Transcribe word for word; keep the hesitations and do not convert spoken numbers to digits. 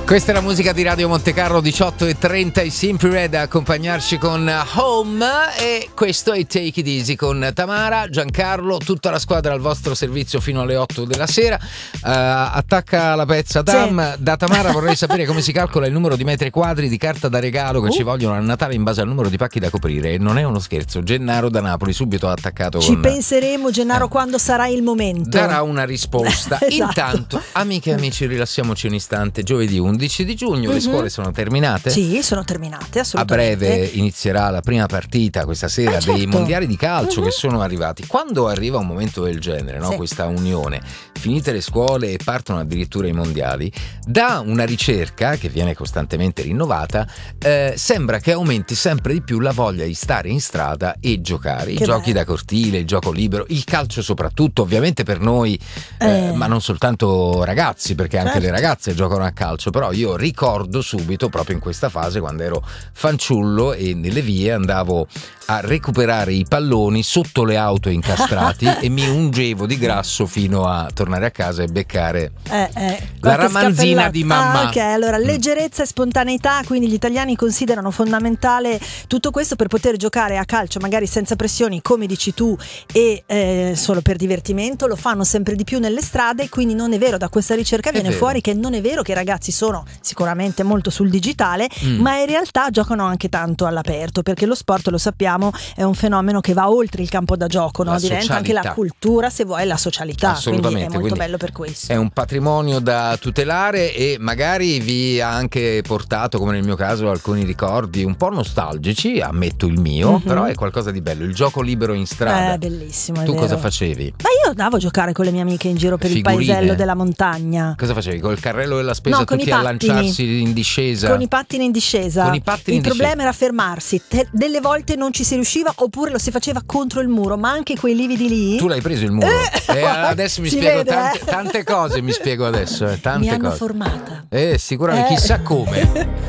Questa è la musica di Radio Montecarlo, diciotto e trenta, i Simply Red a accompagnarci con Home, e questo è Take It Easy con Tamara, Giancarlo, tutta la squadra al vostro servizio fino alle otto della sera. Uh, attacca la pezza Tam. Sì. Da Tamara vorrei sapere come si calcola il numero di metri quadri di carta da regalo che uh. ci vogliono a Natale in base al numero di pacchi da coprire, e non è uno scherzo. Gennaro da Napoli subito ha attaccato. Ci con... penseremo, Gennaro, eh. quando sarà il momento. Darà una risposta. Esatto. Intanto, amiche e amici, rilassiamoci un istante. Giovedì undici di giugno, mm-hmm. le scuole sono terminate? Sì, sono terminate, assolutamente. A breve inizierà la prima partita questa sera eh, certo. dei mondiali di calcio, mm-hmm. che sono arrivati. Quando arriva un momento del genere, no? Sì. Questa unione, finite le scuole e partono addirittura i mondiali, da una ricerca che viene costantemente rinnovata, eh, sembra che aumenti sempre di più la voglia di stare in strada e giocare. I che giochi bello. Da cortile, il gioco libero, il calcio soprattutto, ovviamente per noi, eh, eh. ma non soltanto ragazzi, perché anche certo. le ragazze giocano a calcio. Però io ricordo subito, proprio in questa fase, quando ero fanciullo e nelle vie andavo a recuperare i palloni sotto le auto incastrati e mi ungevo di grasso fino a tornare a casa e beccare eh, eh, la ramanzina di mamma. Ah, ok, allora leggerezza e spontaneità, quindi gli italiani considerano fondamentale tutto questo per poter giocare a calcio magari senza pressioni, come dici tu, e eh, solo per divertimento. Lo fanno sempre di più nelle strade, quindi non è vero, da questa ricerca viene fuori che non è vero che i ragazzi sono sicuramente molto sul digitale, mm. ma in realtà giocano anche tanto all'aperto, perché lo sport, lo sappiamo, è un fenomeno che va oltre il campo da gioco, no? Diventa socialità. Anche la cultura, se vuoi, la socialità. Assolutamente, quindi è molto quindi bello per questo. È un patrimonio da tutelare e magari vi ha anche portato, come nel mio caso, alcuni ricordi un po' nostalgici, ammetto il mio, mm-hmm. però è qualcosa di bello, il gioco libero in strada. È bellissimo, è Tu vero. cosa facevi? Ma io andavo a giocare con le mie amiche in giro per Figurine. Il paesello della montagna. Cosa facevi? Col carrello della spesa, no, tutti a lanciarsi in discesa? Con i pattini in discesa. Con i pattini il in problema discesa. era fermarsi. Te- delle volte non ci si riusciva, oppure lo si faceva contro il muro, ma anche quei lividi lì. Tu l'hai preso il muro. Eh, e adesso mi spiego vede, tante, eh. tante cose, mi spiego adesso. Eh, tante mi hanno cose. formata. Eh, sicuramente, eh. chissà come.